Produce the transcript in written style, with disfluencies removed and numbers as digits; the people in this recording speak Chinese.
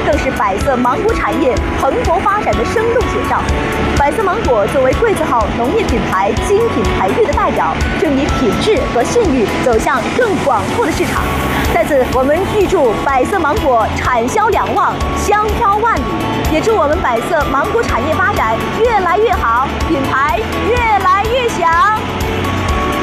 更是百色芒果产业蓬勃发展的生动写照。百色芒果作为贵字号农业品牌精品培育的代表，正以品质和信誉走向更广阔的市场。在此，我们预祝百色芒果产销两旺，香飘万里，也祝我们百色芒果产业发展越来越好，品牌越来越响。